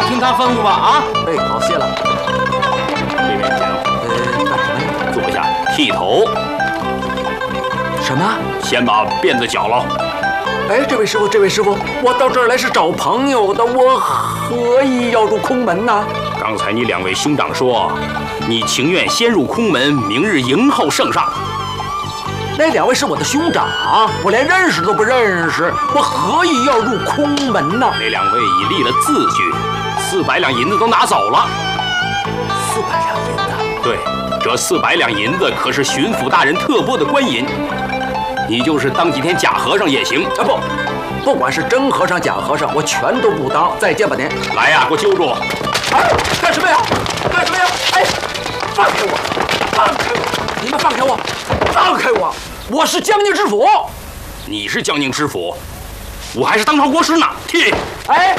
听他吩咐吧啊！ 哎，好，谢了。 这位请， 干什么呀？ 坐下，剃头。 什么？ 先把辫子绞了。 哎，这位师傅，我到这儿来是找朋友的，我何以要入空门呢？ 刚才你2位兄长说，你情愿先入空门，明日迎候圣上。 那2位是我的兄长，我连认识都不认识，我何以要入空门呢？ 那2位已立了字据，400两银子都拿走了。 400两银子？ 对，这400两银子可是巡抚大人特拨的官银。你就是当几天假和尚也行啊！不管是真和尚假和尚，我全都不当。再见吧您。 来呀，给我揪住！ 哎，干什么呀？干什么呀？哎，放开我！放开我！你们放开我！放开我！我是江宁知府。 你是江宁知府，我还是当朝国师呢。替！ 哎！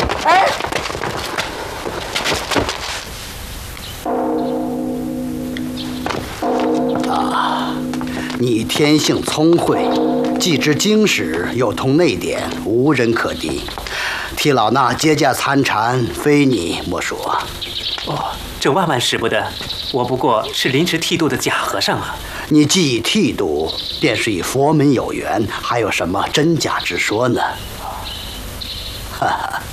你天性聪慧，既知经史，又通内典，无人可敌。替老衲接驾参禅，非你莫属。 哦，这万万使不得，我不过是临时剃度的假和尚啊。 你既已剃度，便是与佛门有缘，还有什么真假之说呢？哈哈。